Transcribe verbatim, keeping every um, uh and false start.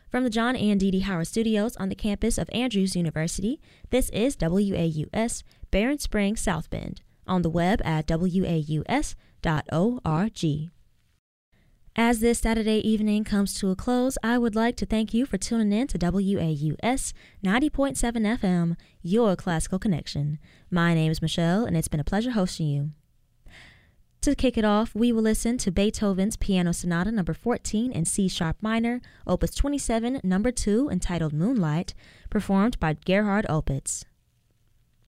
From the John and Dee Dee Howard Studios on the campus of Andrews University, this is W A U S, Barron Springs, South Bend, on the web at w a u s dot org. As this Saturday evening comes to a close, I would like to thank you for tuning in to W A U S ninety point seven F M, your classical connection. My name is Michelle, and it's been a pleasure hosting you. To kick it off, we will listen to Beethoven's Piano Sonata number fourteen in C sharp minor, opus twenty-seven, number two, entitled Moonlight, performed by Gerhard Opitz.